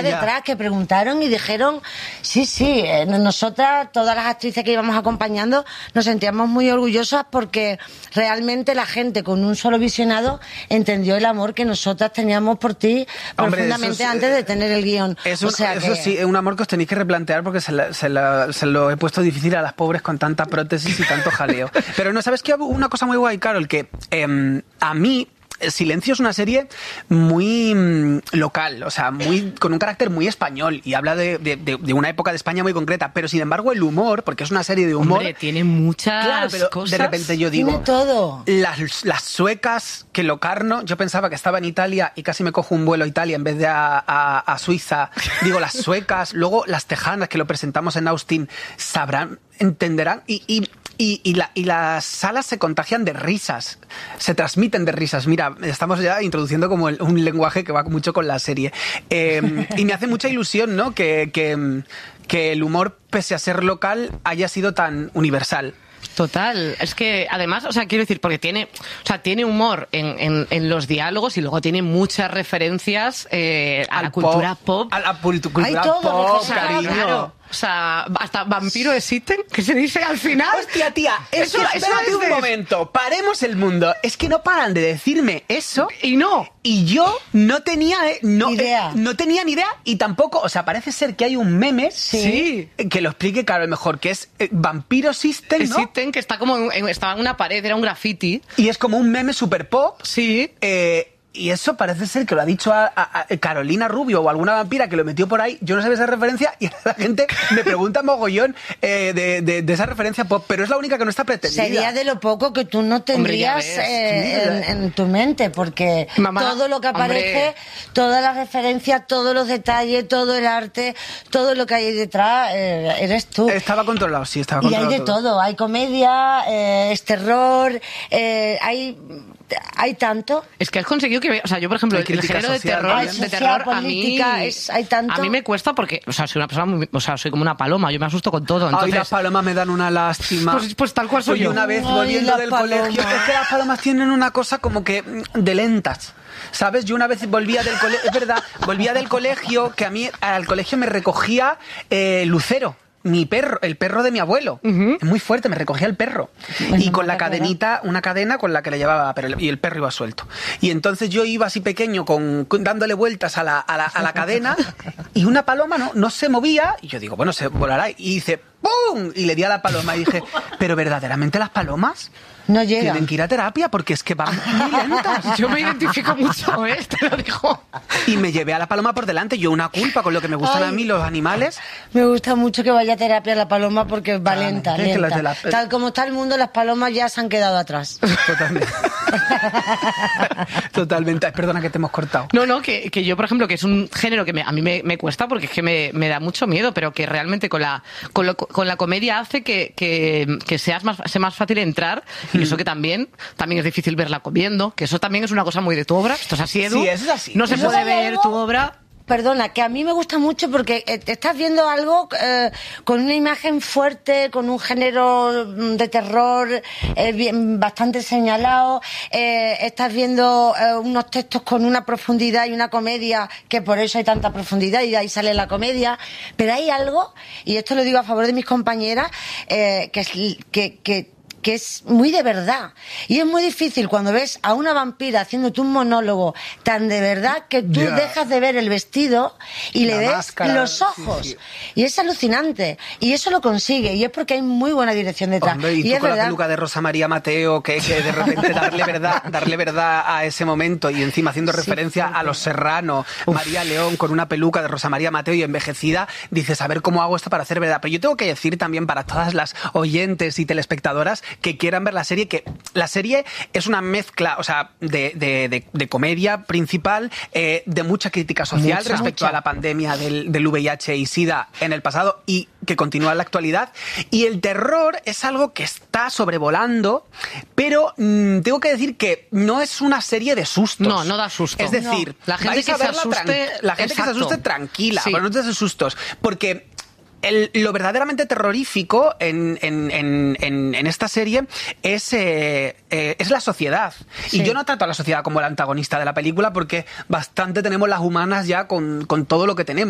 estaba detrás, que preguntaron y dijeron, sí, nosotras, todas las actrices que íbamos acompañando, nos sentíamos muy orgullosas porque realmente la gente con un solo visionado entendió el amor que nosotras teníamos por ti profundamente antes de tener el guión. Eso sí, es un amor que os tenéis que replantear porque se lo he puesto difícil a las pobres con tanta prótesis y tanto jaleo. Pero no, ¿sabes qué? Una cosa muy guay, Carol, que a mí Silencio es una serie muy local, o sea, con un carácter muy español y habla de una época de España muy concreta, pero sin embargo el humor, porque es una serie de humor... Hombre, tiene muchas cosas. De repente yo digo... Tiene todo. Las suecas, que Locarno, yo pensaba que estaba en Italia y casi me cojo un vuelo a Italia en vez de a Suiza. Digo, las suecas, luego las tejanas, que lo presentamos en Austin, sabrán, entenderán y las salas se contagian de risas, se transmiten de risas. Mira, estamos ya introduciendo como un lenguaje que va mucho con la serie. Y me hace mucha ilusión, ¿no? Que el humor, pese a ser local, haya sido tan universal. Total, es que además, o sea, quiero decir, porque tiene humor en los diálogos y luego tiene muchas referencias a la cultura pop. A la cultura Hay todo, pop, o sea, cariño. Claro. O sea, hasta vampiro existen, que se dice al final. Hostia, tía, espérate un momento, paremos el mundo. Es que no paran de decirme eso. Y yo no tenía ni idea y tampoco, o sea, parece ser que hay un meme que lo explique Carol mejor, que es Vampiro System, ¿no? Existen, que está como estaba en una pared, era un graffiti. Y es como un meme super pop. Sí. Y eso parece ser que lo ha dicho a Carolina Rubio o alguna vampira que lo metió por ahí. Yo no sabía esa referencia y la gente me pregunta mogollón de esa referencia pop, pero es la única que no está pretendida. Sería de lo poco que tú no tendrías en tu mente, porque todo lo que aparece, todas las referencias, todos los detalles, todo el arte, todo lo que hay detrás, eres tú. Estaba controlado, sí, estaba controlado. Y hay de todo. Hay comedia, es terror, hay tanto. Es que has conseguido que, o sea, yo por ejemplo, el género de terror política, hay tanto. A mí me cuesta porque, o sea, soy una persona soy como una paloma, yo me asusto con todo. Entonces, ay, las palomas me dan una lástima. Pues tal cual soy yo. Una vez volviendo del colegio, es que las palomas tienen una cosa como que de lentas. ¿Sabes? Yo una vez volvía del colegio, es verdad, volvía del colegio, que a mí al colegio me recogía Lucero. Mi perro, el perro de mi abuelo. Es muy fuerte, me recogía el perro. Bueno, y con la cadenita, una cadena con la que le llevaba, y el perro iba suelto. Y entonces yo iba así pequeño, dándole vueltas a la cadena, y una paloma no se movía, y yo digo, bueno, se volará. Y dice, ¡pum! Y le di a la paloma y dije, ¿pero verdaderamente las palomas no llegan? Tienen que ir a terapia porque es que van muy lentas. Yo me identifico mucho, te lo digo. Y me llevé a la paloma por delante, yo una culpa con lo que me gustan a mí los animales. Me gusta mucho que vaya a terapia la paloma porque va lenta. Tal como está el mundo, las palomas ya se han quedado atrás. Totalmente. Totalmente. Perdona que te hemos cortado. No, que yo, por ejemplo, que es un género que a mí me cuesta porque es que me da mucho miedo, pero que realmente con la comedia hace que sea más fácil entrar. Y eso que también es difícil verla comiendo, que eso también es una cosa muy de tu obra. Esto es así, Edu. Sí, eso es así. No se puede ver tu obra. Perdona, que a mí me gusta mucho porque estás viendo algo con una imagen fuerte, con un género de terror bastante señalado, estás viendo unos textos con una profundidad y una comedia, que por eso hay tanta profundidad y de ahí sale la comedia, pero hay algo, y esto lo digo a favor de mis compañeras, que es muy de verdad. Y es muy difícil cuando ves a una vampira haciéndote un monólogo tan de verdad que tú dejas de ver el vestido y le ves máscara, los ojos. Sí. Y es alucinante. Y eso lo consigue. Y es porque hay muy buena dirección detrás. Hombre, y tú con la peluca de Rosa María Mateo, que de repente darle verdad a ese momento y encima haciendo referencia a Los Serrano, María León con una peluca de Rosa María Mateo y envejecida, dices, a ver cómo hago esto para hacer verdad. Pero yo tengo que decir también para todas las oyentes y telespectadoras que quieran ver la serie, que la serie es una mezcla, o sea, de comedia principal, de mucha crítica social respecto a la pandemia del VIH y SIDA en el pasado y que continúa en la actualidad. Y el terror es algo que está sobrevolando, pero tengo que decir que no es una serie de sustos. No da susto. Es decir, la gente que se asuste, la gente que se asuste tranquila, pero no te des sustos, porque lo verdaderamente terrorífico en esta serie es la sociedad. Sí. Y yo no trato a la sociedad como el antagonista de la película porque bastante tenemos las humanas ya con todo lo que tenemos.